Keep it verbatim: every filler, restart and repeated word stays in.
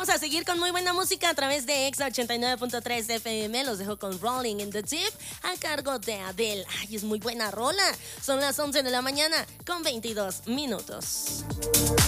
vamos a seguir con muy buena música a través de Exa ochenta y nueve punto tres F M. Los dejo con Rolling in the Deep a cargo de Adele. Ay, es muy buena rola. Son las once de la mañana con veintidós minutos.